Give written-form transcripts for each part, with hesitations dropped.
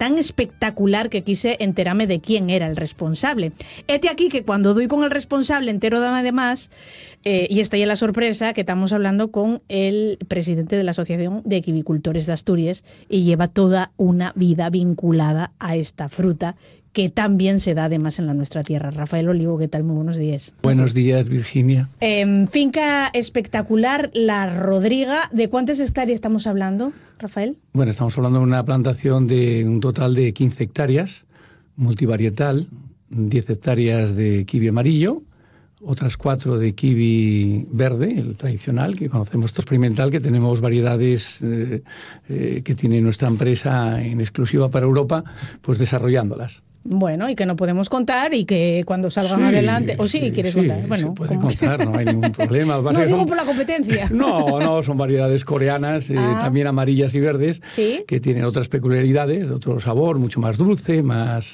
tan espectacular que quise enterarme de quién era el responsable. Este aquí que cuando doy con el responsable entero dame de más, y está ahí la sorpresa que estamos hablando con el presidente de la Asociación de Equivicultores de Asturias y lleva toda una vida vinculada a esta fruta que también se da además en nuestra tierra. Rafael Olivo, ¿qué tal? Muy buenos días. Buenos días, Virginia. Finca espectacular, La Rodriga. ¿De cuántas hectáreas estamos hablando, Rafael? Bueno, estamos hablando de una plantación de un total de 15 hectáreas, multivarietal, 10 hectáreas de kiwi amarillo, otras 4 de kiwi verde, el tradicional, que conocemos, experimental, que tenemos variedades que tiene nuestra empresa en exclusiva para Europa, pues desarrollándolas. Bueno, y que no podemos contar y que cuando salgan adelante... ¿O sí quieres contar? Bueno, se puede contar, no hay ningún problema. No digo por la competencia. No, son variedades coreanas, también amarillas y verdes, ¿sí? Que tienen otras peculiaridades, otro sabor, mucho más dulce,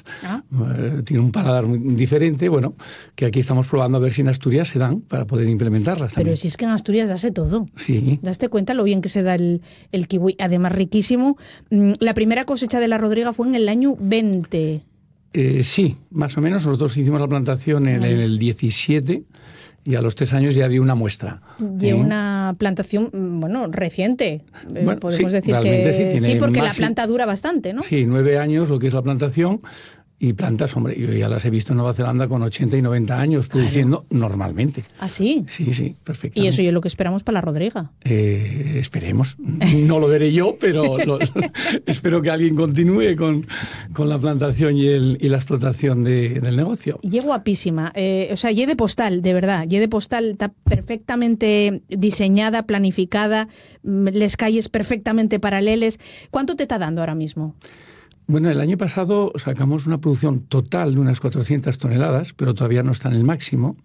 tiene un paladar muy diferente. Bueno, que aquí estamos probando a ver si en Asturias se dan para poder implementarlas también. Pero si es que en Asturias dase todo. Sí. Daste cuenta lo bien que se da el kiwi, además riquísimo. La primera cosecha de La Rodriga fue en el año 20. Sí, más o menos. Nosotros hicimos la plantación en el 17 y a los 3 años ya dio una muestra. Y una plantación, reciente. Bueno, podemos decir que sí, porque la planta dura bastante, ¿no? Sí, 9 años lo que es la plantación. Y plantas, hombre, yo ya las he visto en Nueva Zelanda con 80 y 90 años produciendo normalmente. ¿Ah, sí? Sí, perfectamente. Y eso es lo que esperamos para La Rodriga. Esperemos. No lo veré yo, pero espero que alguien continúe con la plantación y la explotación del negocio. Y es guapísima. Y de postal, de verdad. Y de postal está perfectamente diseñada, planificada, les calles perfectamente paraleles. ¿Cuánto te está dando ahora mismo? Bueno, el año pasado sacamos una producción total de unas 400 toneladas, pero todavía no está en el máximo,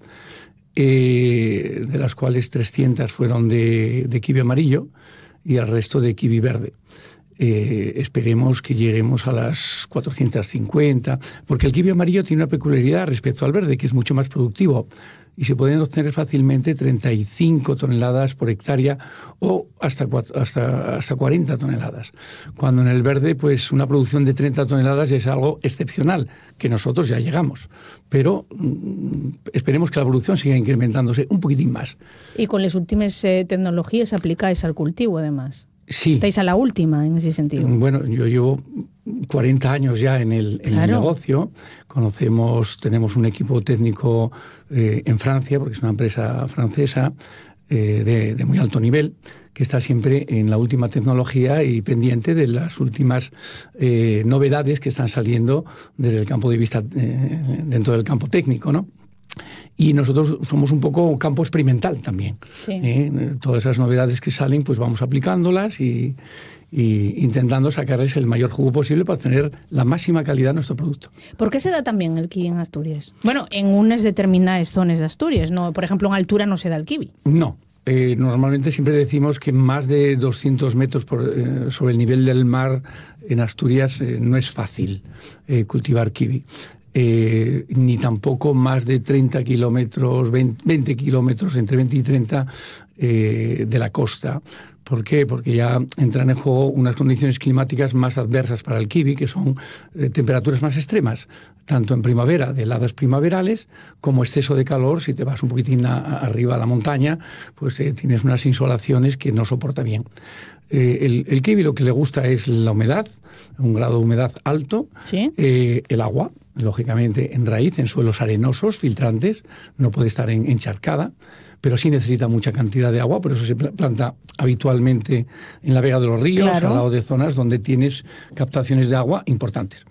de las cuales 300 fueron de kiwi amarillo y el resto de kiwi verde. Esperemos que lleguemos a las 450, porque el kiwi amarillo tiene una peculiaridad respecto al verde, que es mucho más productivo, y se pueden obtener fácilmente 35 toneladas por hectárea o hasta 40 toneladas. Cuando en el verde, pues una producción de 30 toneladas es algo excepcional, que nosotros ya llegamos. Pero esperemos que la producción siga incrementándose un poquitín más. Y con las últimas tecnologías aplicáis al cultivo, además. Sí. Estáis a la última en ese sentido. Bueno, yo llevo 40 años ya en el negocio. Tenemos un equipo técnico en Francia, porque es una empresa francesa de muy alto nivel, que está siempre en la última tecnología y pendiente de las últimas novedades que están saliendo desde el campo de vista, dentro del campo técnico, ¿no? Y nosotros somos un poco campo experimental también. Sí. Todas esas novedades que salen, pues vamos aplicándolas y intentando sacarles el mayor jugo posible para tener la máxima calidad de nuestro producto. ¿Por qué se da también el kiwi en Asturias? Bueno, en unas determinadas zonas de Asturias, ¿no? Por ejemplo, en altura no se da el kiwi. No. Normalmente siempre decimos que más de 200 metros sobre el nivel del mar en Asturias no es fácil cultivar kiwi. Ni tampoco más de 30 kilómetros, 20 kilómetros, entre 20 y 30 de la costa. ¿Por qué? Porque ya entran en juego unas condiciones climáticas más adversas para el kiwi, que son temperaturas más extremas, tanto en primavera, de heladas primaverales, como exceso de calor. Si te vas un poquitín arriba a la montaña, pues tienes unas insolaciones que no soporta bien. El kiwi lo que le gusta es la humedad, un grado de humedad alto, ¿sí? El agua, lógicamente en raíz, en suelos arenosos, filtrantes, no puede estar encharcada, pero sí necesita mucha cantidad de agua, por eso se planta habitualmente en la vega de los ríos, claro, al lado de zonas donde tienes captaciones de agua importantes.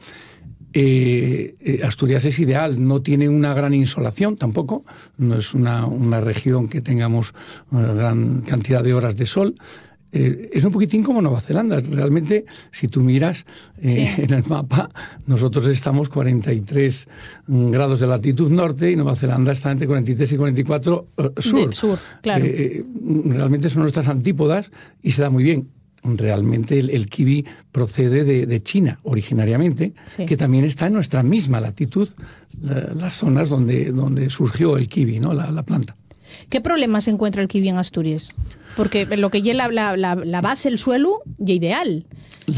Asturias es ideal, no tiene una gran insolación tampoco, no es una región que tengamos una gran cantidad de horas de sol. Es un poquitín como Nueva Zelanda. Realmente, si tú miras en el mapa, nosotros estamos 43 grados de latitud norte y Nueva Zelanda está entre 43 y 44 sur. Del sur, claro. Realmente son nuestras antípodas y se da muy bien. Realmente el kiwi procede de China originariamente, sí, que también está en nuestra misma latitud, las zonas donde surgió el kiwi, ¿no? La planta. ¿Qué problemas encuentra el kiwi en Asturias? Porque lo que lleva la base, el suelo, ya ideal.